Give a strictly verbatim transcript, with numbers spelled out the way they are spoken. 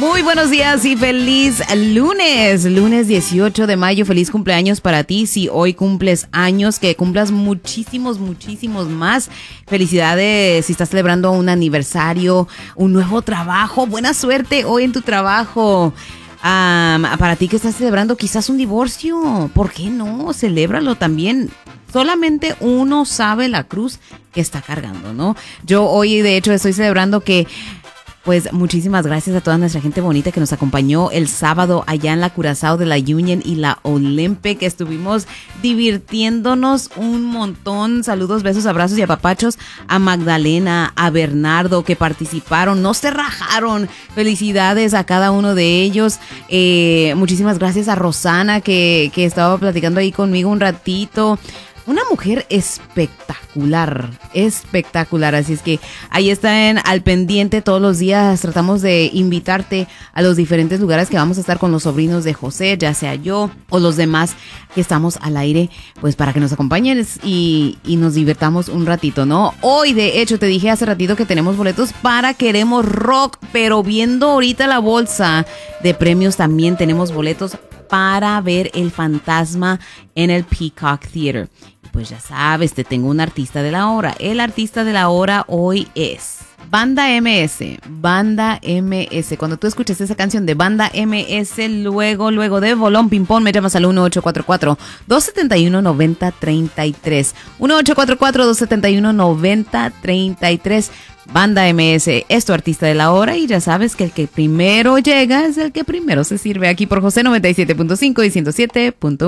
Muy buenos días y feliz lunes, lunes dieciocho de mayo, feliz cumpleaños para ti, si hoy cumples años, que cumplas muchísimos, muchísimos más, felicidades si estás celebrando un aniversario, un nuevo trabajo, buena suerte hoy en tu trabajo. Um, para ti que estás celebrando quizás un divorcio, ¿por qué no? Celébralo también. Solamente uno sabe la cruz que está cargando, ¿no? Yo hoy, de hecho, estoy celebrando que, pues, muchísimas gracias a toda nuestra gente bonita que nos acompañó el sábado allá en la Curazao de la Union y la Olympic. Estuvimos divirtiéndonos un montón. Saludos, besos, abrazos y apapachos a Magdalena, a Bernardo, que participaron, no se rajaron. Felicidades a cada uno de ellos. Eh, muchísimas gracias a Rosana, que, que estaba platicando ahí conmigo un ratito. Una mujer espectacular, espectacular, así es que ahí están al pendiente todos los días. Tratamos de invitarte a los diferentes lugares que vamos a estar con los sobrinos de José, ya sea yo o los demás que estamos al aire, pues para que nos acompañen y, y nos divertamos un ratito, ¿no? Hoy, de hecho, te dije hace ratito que tenemos boletos para Queremos Rock, pero viendo ahorita la bolsa de premios también tenemos boletos para ver El Fantasma en el Peacock Theater. Pues ya sabes, te tengo un artista de la hora. El artista de la hora hoy es Banda M S. Banda M S. Cuando tú escuches esa canción de Banda M S, luego, luego de Bolón Ping Pong, me llamas al uno ocho cuatro cuatro, dos siete uno, nueve cero tres tres. uno ocho cuatro cuatro, dos siete uno, nueve cero tres tres. Banda M S es tu artista de la hora y ya sabes que el que primero llega es el que primero se sirve aquí por José noventa y siete punto cinco y ciento siete punto uno.